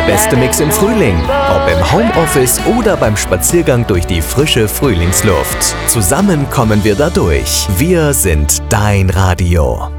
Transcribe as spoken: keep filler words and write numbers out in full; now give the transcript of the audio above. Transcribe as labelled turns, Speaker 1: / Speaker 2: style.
Speaker 1: beste Mix im Frühling. Ob im Homeoffice oder beim Spaziergang durch die frische Frühlingsluft. Zusammen kommen wir da durch. Wir sind dein Radio.